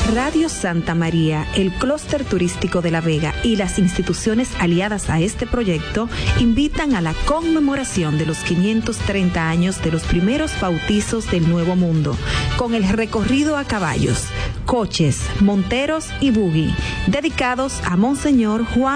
Radio Santa María, el Clúster Turístico de La Vega y las instituciones aliadas a este proyecto invitan a la conmemoración de los 530 años de los primeros bautizos del Nuevo Mundo, con el recorrido a caballos, coches, monteros y buggy, dedicados a Monseñor Juan